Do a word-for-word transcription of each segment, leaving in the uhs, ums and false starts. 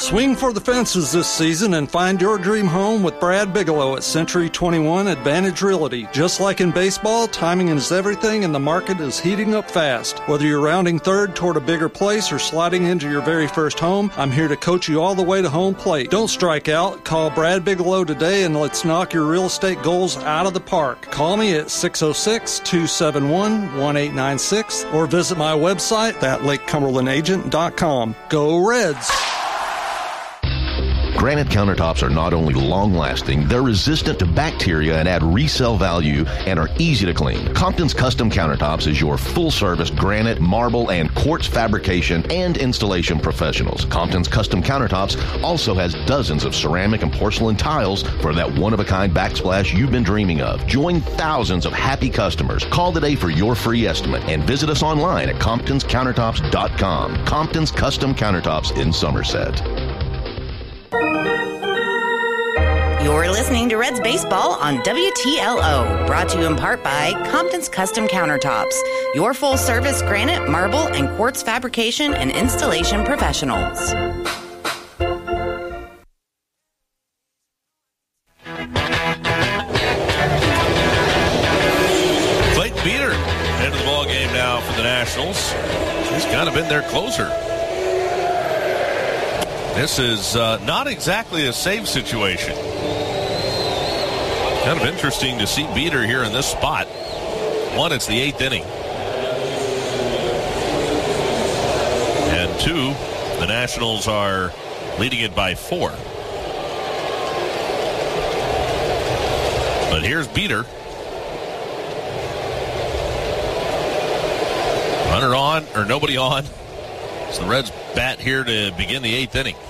Swing for the fences this season and find your dream home with Brad Bigelow at Century twenty-one Advantage Realty. Just like in baseball, timing is everything and the market is heating up fast. Whether you're rounding third toward a bigger place or sliding into your very first home, I'm here to coach you all the way to home plate. Don't strike out. Call Brad Bigelow today and let's knock your real estate goals out of the park. Call me at six oh six, two seven one, one eight nine six or visit my website at lake cumberland agent dot com. Go Reds! Granite countertops are not only long-lasting, they're resistant to bacteria and add resale value and are easy to clean. Compton's Custom Countertops is your full-service granite, marble, and quartz fabrication and installation professionals. Compton's Custom Countertops also has dozens of ceramic and porcelain tiles for that one-of-a-kind backsplash you've been dreaming of. Join thousands of happy customers. Call today for your free estimate and visit us online at comptons countertops dot com. Compton's Custom Countertops in Somerset. You're listening to Reds Baseball on W T L O, brought to you in part by Compton's Custom Countertops, your full-service granite, marble, and quartz fabrication and installation professionals. Clayton Beeter, end of the ball game now for the Nationals. He's kind of been their closer. This is uh, not exactly a save situation. Kind of interesting to see Beeter here in this spot. One, it's the eighth inning. And two, the Nationals are leading it by four. But here's Beeter. Runner on, or nobody on. So the Reds bat here to begin the eighth inning.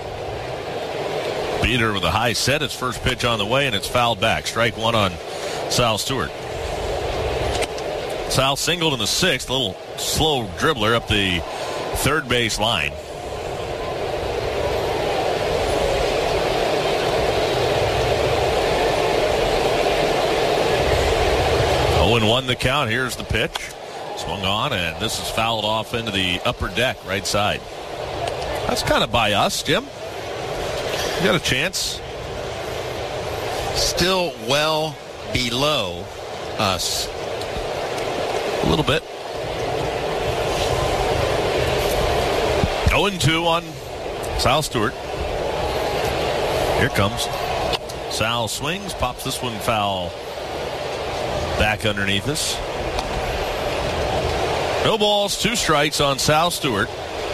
Beeter with a high set. Its first pitch on the way, and it's fouled back. Strike one on Sal Stewart. Sal singled in the sixth. A little slow dribbler up the third base line. oh and one the count. Here's the pitch. Swung on, and this is fouled off into the upper deck, right side. That's kind of by us, Jim. You got a chance. Still well below us. A little bit. oh and two on Sal Stewart. Here comes. Sal swings, pops this one foul back underneath us. No balls, two strikes on Sal Stewart.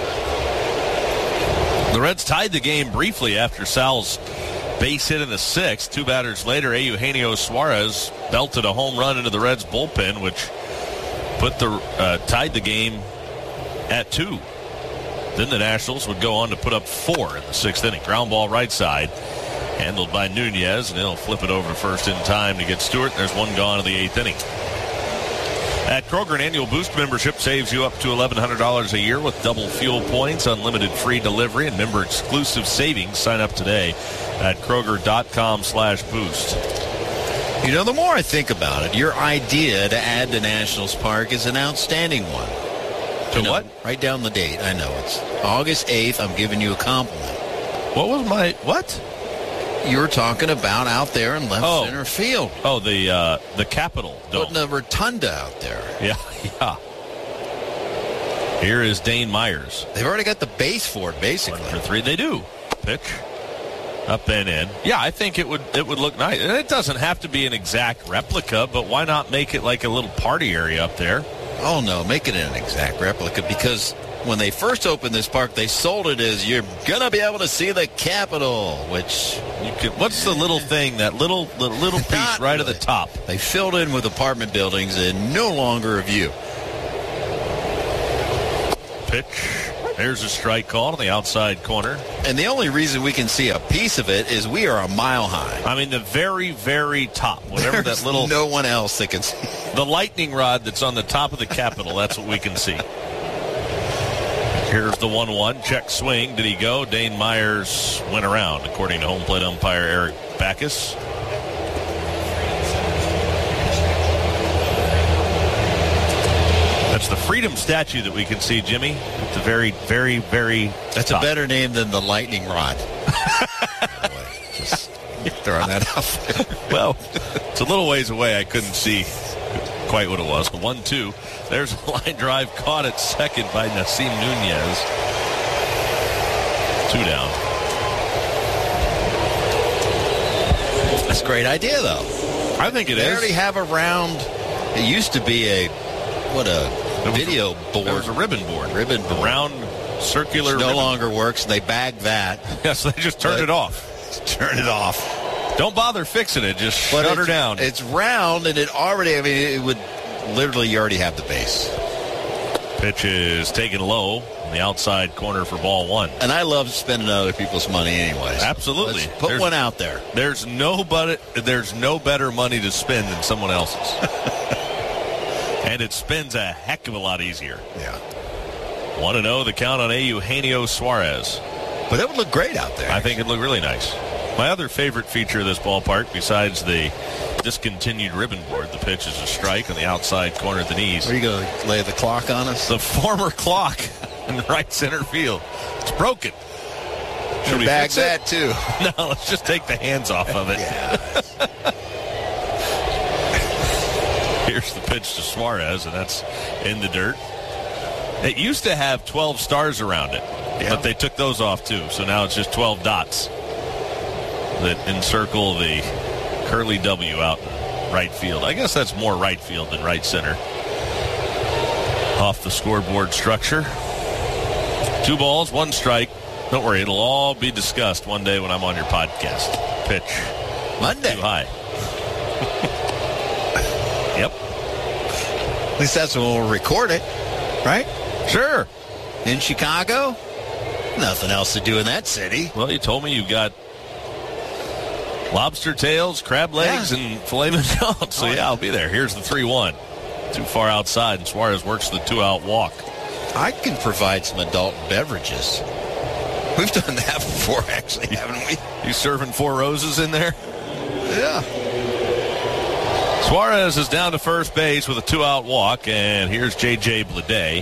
The Reds tied the game briefly after Sal's base hit in the sixth. Two batters later, Eugenio Suarez belted a home run into the Reds bullpen, which put the uh, tied the game at two. Then the Nationals would go on to put up four in the sixth inning. Ground ball right side, handled by Nunez, and he'll flip it over first in time to get Stewart. There's one gone in the eighth inning. At Kroger, an annual Boost membership saves you up to eleven hundred dollars a year with double fuel points, unlimited free delivery, and member-exclusive savings. Sign up today at Kroger.com slash Boost. You know, the more I think about it, your idea to add to Nationals Park is an outstanding one. To you know, what? Write down the date. I know. It's August eighth. I'm giving you a compliment. What was my... What? You were talking about out there in left oh. center field. Oh, the uh, the Capitol Dome. Putting a rotunda out there. Yeah, yeah. Here is Dane Myers. They've already got the base for it, basically. One for three. They do. Pitch. Up and in. Yeah, I think it would it would look nice. And it doesn't have to be an exact replica, but why not make it like a little party area up there? Oh, no. Make it an exact replica, because when they first opened this park, they sold it as you're going to be able to see the Capitol, which... You could, what's the little thing, that little little, little piece Not right really. at the top? They filled in with apartment buildings and no longer a view. Pitch. There's a strike call on the outside corner. And the only reason we can see a piece of it is we are a mile high. I mean, the very, very top. Whatever There's that little... no one else that can see. The lightning rod that's on the top of the Capitol, that's what we can see. Here's the one one. Check swing. Did he go? Dane Myers went around, according to home plate umpire Eric Backus. That's the Freedom statue that we can see, Jimmy. It's a very, very, very That's top. a better name than the lightning rod. Boy, just throwing that out there. Well, it's a little ways away. I couldn't see quite what it was. one two. There's a line drive caught at second by Nasim Nunez. Two down. That's a great idea, though. I think it they is. They already have a round. It used to be a, what a video a, board. There was a ribbon board. Ribbon board. A round circular Which no ribbon. longer works. They bagged that. Yes, they just turned but it off. Turn it off. Don't bother fixing it. Just but shut her down. It's round, and it already, I mean, it would literally, you already have the base. Pitch is taken low on the outside corner for ball one. And I love spending other people's money anyways. Absolutely. Let's put there's, one out there. There's no, but, there's no better money to spend than someone else's. And it spins a heck of a lot easier. Yeah. one to oh the count on Eugenio Suarez. But that would look great out there. I think it'd look really nice. My other favorite feature of this ballpark, besides the discontinued ribbon board, the pitch is a strike on the outside corner of the knees. Are you going to lay the clock on us? The former clock in right center field. It's broken. Should we bag fix that it? too? No, let's just take the hands off of it. Yeah. Here's the pitch to Suarez, and that's in the dirt. It used to have twelve stars around it, yeah. but they took those off too, so now it's just twelve dots that encircle the curly W out in right field. I guess that's more right field than right center. Off the scoreboard structure. Two balls, one strike. Don't worry, it'll all be discussed one day when I'm on your podcast. Pitch. Monday. Too high. Yep. At least that's when we'll record it, right? Sure. In Chicago? Nothing else to do in that city. Well, you told me you've got lobster tails, crab legs, yeah. and filet mignon. So, yeah, I'll be there. Here's the three one. Too far outside, and Suarez works the two-out walk. I can provide some adult beverages. We've done that before, actually, haven't we? You serving Four Roses in there? Yeah. Suarez is down to first base with a two-out walk, and here's J J Bleday.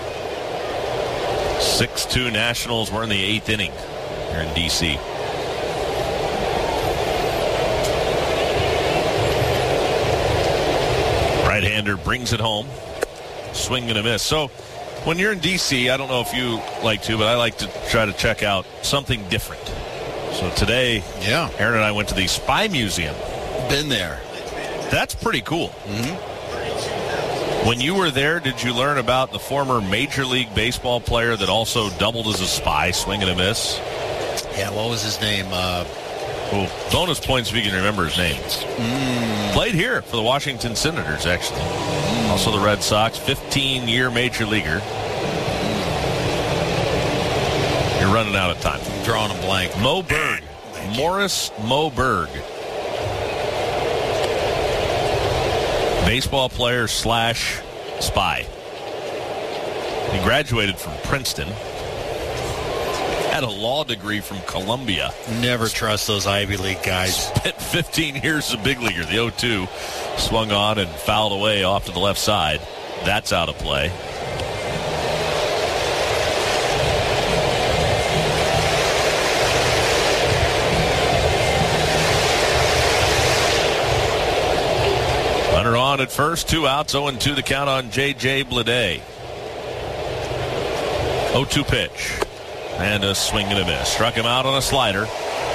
six two Nationals. We're in the eighth inning here in D C Right-hander brings it home. Swing and a miss. So when you're in D C, I don't know if you like to, but I like to try to check out something different. So today, yeah, Aaron and I went to the Spy Museum. Been there. That's pretty cool. Mm-hmm. When you were there, did you learn about the former Major League Baseball player that also doubled as a spy, swing and a miss? Yeah, what was his name? Uh, oh, bonus points if you can remember his name. Mm. Played here for the Washington Senators, actually. Mm. Also the Red Sox, fifteen-year Major Leaguer. Mm. You're running out of time. I'm drawing a blank. Mo Berg. Morris Mo Berg. Baseball player slash spy. He graduated from Princeton. Had a law degree from Columbia. Never trust those Ivy League guys. Spent fifteen years as a big leaguer. The oh two swung on and fouled away off to the left side. That's out of play. Runner on at first, two outs, oh and two the count on J J Bleday. oh two pitch. And a swing and a miss. Struck him out on a slider.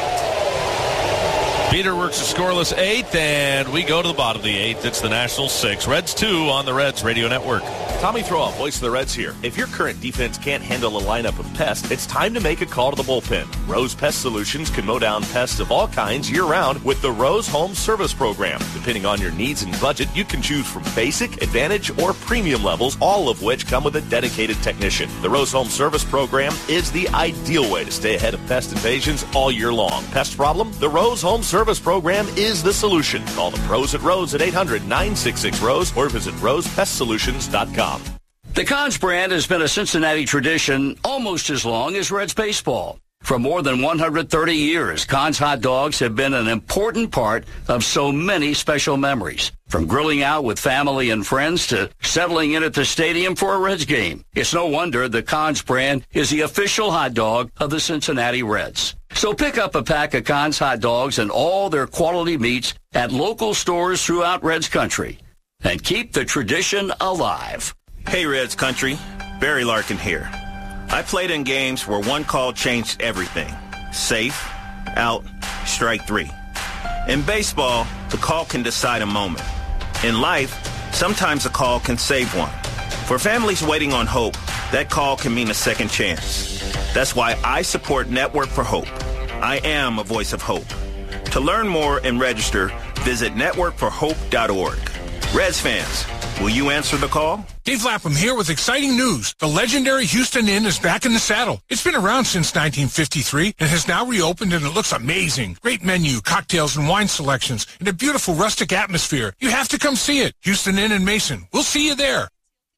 Peter works a scoreless eighth, and we go to the bottom of the eighth. It's the Nationals six. Reds two on the Reds Radio Network. Tommy Throwout, voice of the Reds here. If your current defense can't handle a lineup of pests, it's time to make a call to the bullpen. Rose Pest Solutions can mow down pests of all kinds year-round with the Rose Home Service Program. Depending on your needs and budget, you can choose from basic, advantage, or premium levels, all of which come with a dedicated technician. The Rose Home Service Program is the ideal way to stay ahead of pest invasions all year long. Pest problem? The Rose Home Service Program is the solution. Call the pros at Rose at eight hundred, nine six six, ROSE or visit rose pest solutions dot com. The Cons brand has been a Cincinnati tradition almost as long as Reds baseball. For more than one hundred thirty years, Kahn's Hot Dogs have been an important part of so many special memories. From grilling out with family and friends to settling in at the stadium for a Reds game. It's no wonder the Kahn's brand is the official hot dog of the Cincinnati Reds. So pick up a pack of Kahn's Hot Dogs and all their quality meats at local stores throughout Reds country. And keep the tradition alive. Hey, Reds country. Barry Larkin here. I played in games where one call changed everything. Safe, out, strike three. In baseball, the call can decide a moment. In life, sometimes a call can save one. For families waiting on hope, that call can mean a second chance. That's why I support Network for Hope. I am a voice of hope. To learn more and register, visit network for hope dot org. Reds fans, will you answer the call? Dave Lapham here with exciting news. The legendary Houston Inn is back in the saddle. It's been around since nineteen fifty-three and has now reopened, and it looks amazing. Great menu, cocktails, and wine selections, and a beautiful rustic atmosphere. You have to come see it. Houston Inn in Mason. We'll see you there.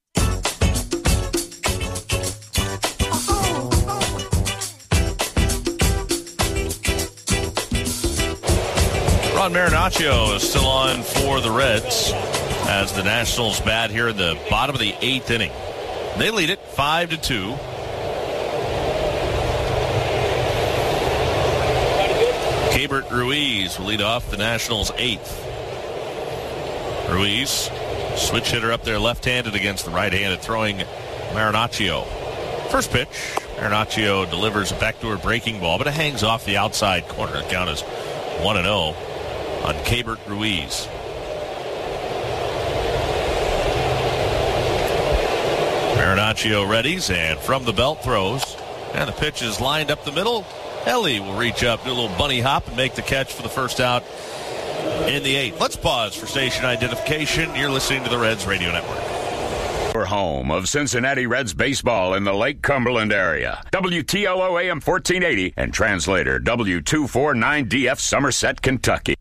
Ron Marinaccio is still on for the Reds as the Nationals bat here in the bottom of the eighth inning. They lead it five to two. Keibert Ruiz will lead off the Nationals' eighth. Ruiz, switch hitter up there, left-handed against the right-handed throwing Marinaccio. First pitch, Marinaccio delivers a backdoor breaking ball, but it hangs off the outside corner. The count is one and oh on Keibert Ruiz. Marinaccio readies and from the belt throws. And the pitch is lined up the middle. Ellie will reach up, do a little bunny hop, and make the catch for the first out in the eighth. Let's pause for station identification. You're listening to the Reds Radio Network. Your home of Cincinnati Reds baseball in the Lake Cumberland area. W T L O A M fourteen eighty and translator W two forty-nine D F Somerset, Kentucky.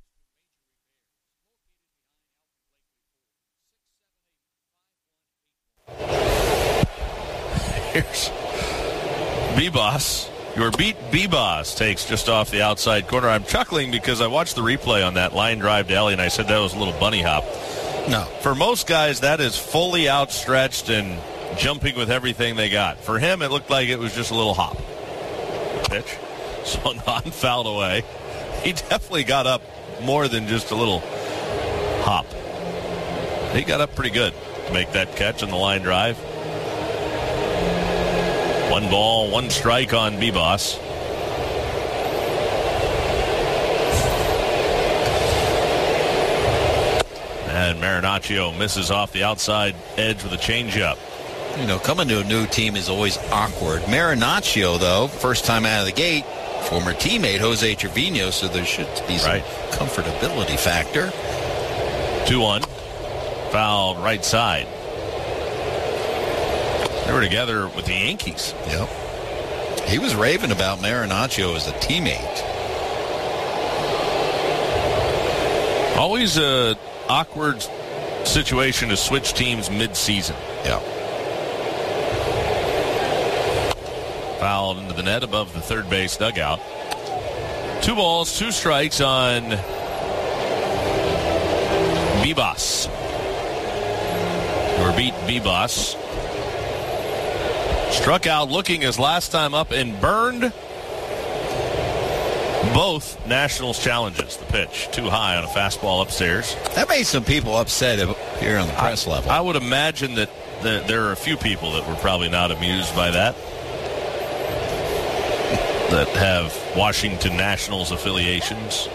Here's Bebas. Your beat Bebas takes just off the outside corner. I'm chuckling because I watched the replay on that line drive to Ellie, and I said that was a little bunny hop. No. For most guys, that is fully outstretched and jumping with everything they got. For him, it looked like it was just a little hop. Pitch. Swung on, fouled away. He definitely got up more than just a little hop. He got up pretty good to make that catch on the line drive. One ball, one strike on Bebas. And Marinaccio misses off the outside edge with a changeup. You know, coming to a new team is always awkward. Marinaccio, though, first time out of the gate, former teammate Jose Trevino, so there should be some right. comfortability factor. two one. Foul right side. They were together with the Yankees. Yep. He was raving about Marinaccio as a teammate. Always a awkward situation to switch teams mid-season. Yeah. Fouled into the net above the third base dugout. Two balls, two strikes on Bebas. Or beat Bebas. Struck out looking his last time up and burned both Nationals challenges. The pitch too high on a fastball upstairs. That made some people upset here on the press I, level. I would imagine that the, there are a few people that were probably not amused by that. That have Washington Nationals affiliations.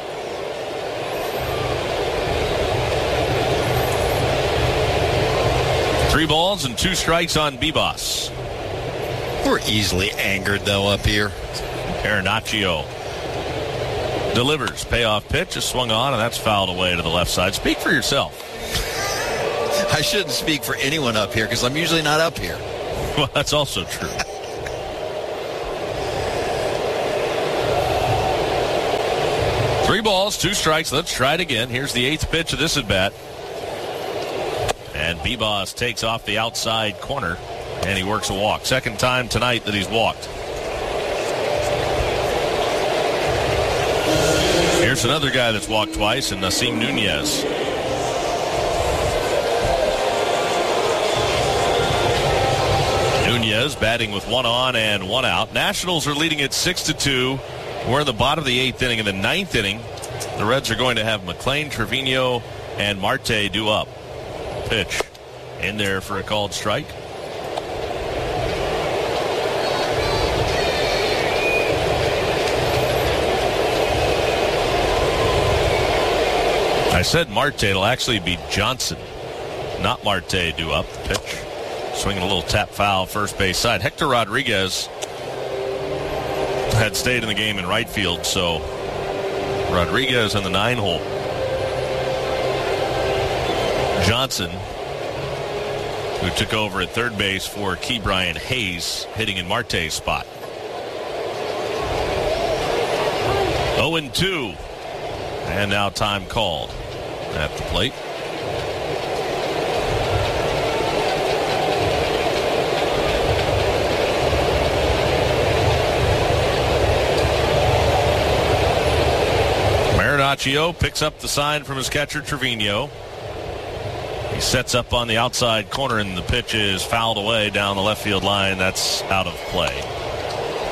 Three balls and two strikes on Bebas. We're easily angered, though, up here. Marinaccio delivers. Payoff pitch is swung on, and that's fouled away to the left side. Speak for yourself. I shouldn't speak for anyone up here because I'm usually not up here. Well, that's also true. Three balls, two strikes. Let's try it again. Here's the eighth pitch of this at-bat. And Bebas takes off the outside corner, and he works a walk. Second time tonight that he's walked. Here's another guy that's walked twice, and Nasim Nunez. Nunez batting with one on and one out. Nationals are leading it six to two. We're in the bottom of the eighth inning. In the ninth inning, the Reds are going to have McLean, Trevino, and Marte due up. Pitch in there for a called strike. I said Marte. It'll actually be Johnson, not Marte due up. The pitch. Swinging a little tap foul first base side. Hector Rodriguez had stayed in the game in right field, so Rodriguez in the nine hole. Johnson, who took over at third base for Key Brian Hayes, hitting in Marte's spot. oh and two. And now time called at the plate. Marinaccio picks up the sign from his catcher, Trevino. He sets up on the outside corner, and the pitch is fouled away down the left field line. That's out of play.